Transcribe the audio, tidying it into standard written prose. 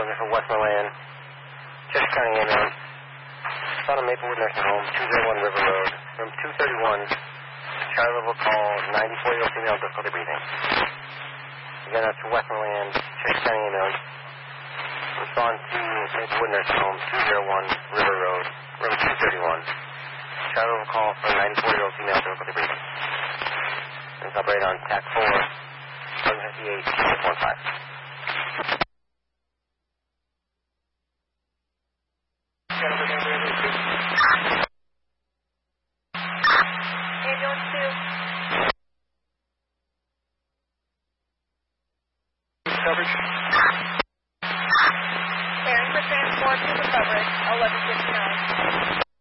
looking for Westmoreland. Chester County ambulance. Found a Maplewood Nursing Home, 201 River Road, room 231. Child level call, 94-year-old female, difficulty breathing. Again, that's Westmoreland, Chester County ambulance. Respond to Maplewood Nursing Home, 201 River Road, room 231. Child level call for 94-year-old female, difficulty breathing. It's operated on TAC 4, 758, 615. Coverage. Clearing for transport to the coverage, 1159.